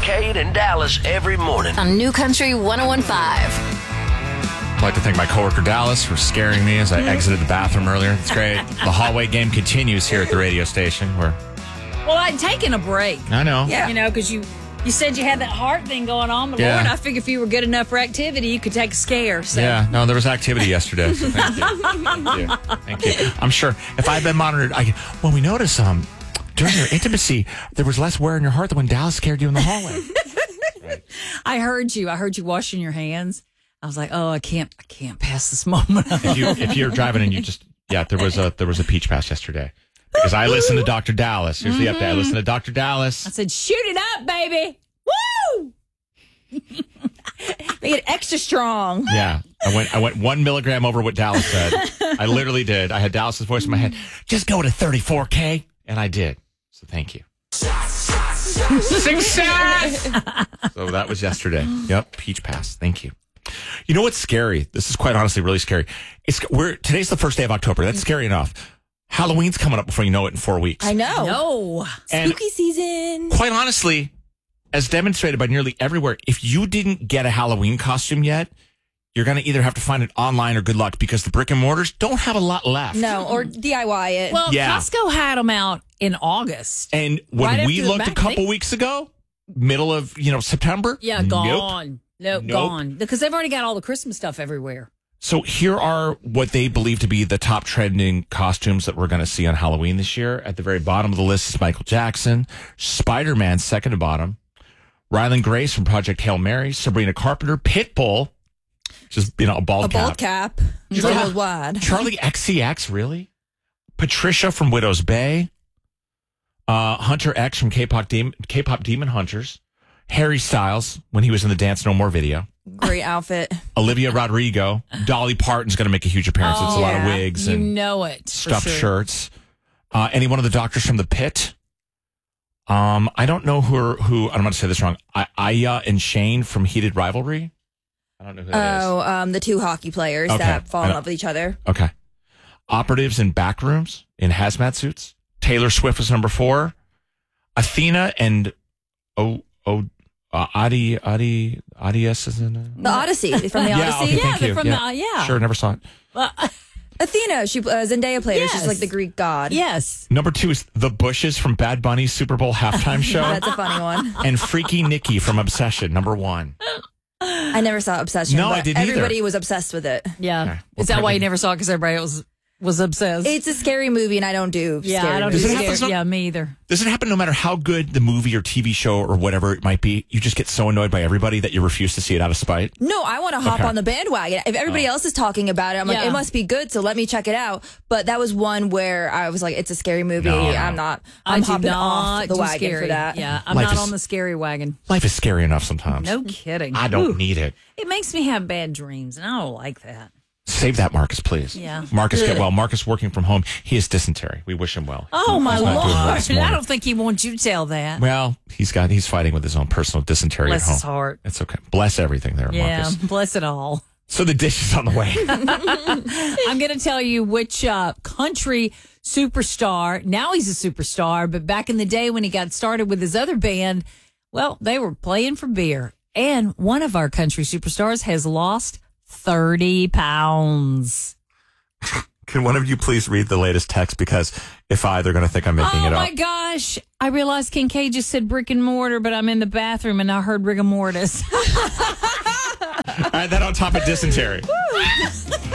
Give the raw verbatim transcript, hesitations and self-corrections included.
Kincaid and Dallas every morning. On New Country one oh one point five. I'd like to thank my coworker Dallas for scaring me as I exited the bathroom earlier. It's great. The hallway game continues here at the radio station. Where Well, I'd taken a break. I know. Yeah. You know, because you, you said you had that heart thing going on. But Yeah. Lord, I figured if you were good enough for activity, you could take a scare. So. Yeah, no, there was activity yesterday, so thank you. Thank you. Thank you. I'm sure if I'd been monitored, I when we noticed um during your intimacy, there was less wear in your heart than when Dallas scared you in the hallway. Right. I heard you. I heard you washing your hands. I was like, oh, I can't, I can't pass this moment. If you if you're driving and you just yeah, there was a there was a peach pass yesterday because I listened to Doctor Dallas. Here's the update. I listened to Doctor Dallas. I said, shoot it up, baby. Woo! Make it extra strong. Yeah, I went. I went one milligram over what Dallas said. I literally did. I had Dallas's voice in my head. Just go to thirty-four K, and I did. So thank you. Success. So that was yesterday. Yep, peach pass. Thank you. You know what's scary? This is quite honestly really scary. It's we're today's the first day of October. That's scary enough. Halloween's coming up before you know it in four weeks. I know. No. And Spooky season. quite honestly, as demonstrated by nearly everywhere, if you didn't get a Halloween costume yet, you're going to either have to find it online or good luck because the brick and mortars don't have a lot left. No, or D I Y it. Well, Yeah. Costco had them out in August. And when Right we after the looked a back- couple they- weeks ago, middle of, you know, September. Yeah, nope. gone. Nope, Nope. gone. Because they've already got all the Christmas stuff everywhere. So here are what they believe to be the top trending costumes that we're going to see on Halloween this year. At the very bottom of the list is Michael Jackson, Spider-Man, second to bottom, Ryland Grace from Project Hail Mary, Sabrina Carpenter, Pitbull, just, you know, a bald a cap. bald cap. Charlie- Charlie wide. Charlie X C X, really? Patricia from Widow's Bay, uh, Hunter X from K-pop Demon, K-pop Demon Hunters, Harry Styles when he was in the Dance No More video, Great outfit. Olivia Rodrigo, Dolly Parton's going to make a huge appearance. it's a lot of yeah. wigs You and know it. for stuffed sure. shirts. Uh, any one of the doctors from the Pit. Um, I don't know who are, who. I'm going to say this wrong. I, Aya and Shane from Heated Rivalry. I don't know who that is. Oh, um, the two hockey players Okay. that fall I in know. love with each other. Okay. Operatives in back rooms in hazmat suits. Taylor Swift was number four. Athena and oh oh uh, Adi Adi Adias is in it. The Odyssey from the Yeah, Odyssey. okay, Yeah, thank they're you. from the- yeah. Sure, never saw it. Uh, Athena, she uh, Zendaya played her. She's Yes. like the Greek god. yes. Number two is The Bushes from Bad Bunny's Super Bowl halftime show. That's a funny one. And Freaky Nikki from Obsession, number one. I never saw Obsession. No, but I didn't either. Everybody was obsessed with it. Yeah. Okay. Is Well, that why probably- you never saw it? Because everybody was was obsessed. It's a scary movie, and I don't do yeah, scary I don't movies. do Does it happen scary. so- Yeah, me either. Does it happen no matter how good the movie or T V show or whatever it might be? You just get so annoyed by everybody that you refuse to see it out of spite? No, I want to hop Okay. on the bandwagon. If everybody else is talking about it, I'm like, Yeah. it must be good, so let me check it out. But that was one where I was like, it's a scary movie. No, no. I'm not. I I'm do hopping not off the do wagon scary. for that. Yeah, I'm Life not is- on the scary wagon. Life is scary enough sometimes. No kidding. I don't Ooh. need it. It makes me have bad dreams, and I don't like that. Save that, Marcus, please. Yeah. Marcus, get well. Marcus working from home. He has dysentery. We wish him well. Oh, my He's not doing well Lord. this I morning. don't think he wants you to tell that. Well, he's got he's fighting with his own personal dysentery Bless at home. his heart. It's okay. Bless everything there, Yeah, Marcus. bless it all. So the dish is on the way. I'm going to tell you which uh, country superstar, now he's a superstar, but back in the day when he got started with his other band, well, they were playing for beer. And one of our country superstars has lost thirty pounds. Can one of you please read the latest text? Because if I, they're going to think I'm making Oh it my up. gosh. I realized Kincaid just said brick and mortar, but I'm in the bathroom and I heard rigor mortis. All right, that on top of dysentery.